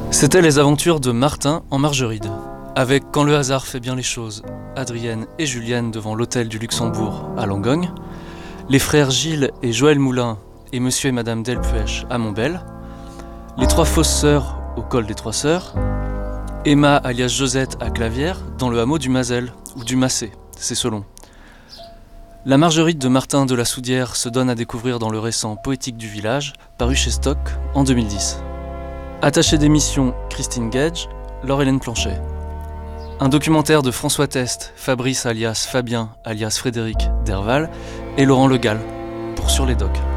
C'était les aventures de Martin en Margeride. Avec Quand le hasard fait bien les choses, Adrienne et Julienne devant l'hôtel du Luxembourg à Langogne, les frères Gilles et Joël Moulin et monsieur et madame Delpuech à Montbel, les trois fausses sœurs au col des Trois Sœurs, Emma alias Josette à Clavière dans le hameau du Mazel ou du Massé, c'est selon. La Margeride de Martin de la Soudière se donne à découvrir dans le récent Poétique du village, paru chez Stock en 2010. Attachée d'émission Christine Gage, Laure-Hélène Planchet. Un documentaire de François Test, Fabrice alias Fabien alias Frédéric Derval et Laurent Le Gall pour Sur les Docs.